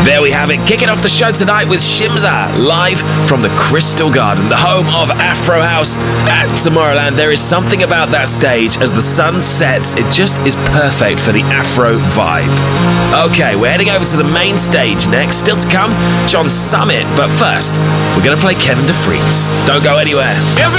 There we have it, kicking off the show tonight with Shimza, live from the Crystal Garden, the home of Afro House at Tomorrowland. There is something about that stage as the sun sets, it just is perfect for the Afro vibe. Okay, we're heading over to the main stage next. Still to come, John Summit, but first, we're going to play Kevin DeFries. Don't go anywhere.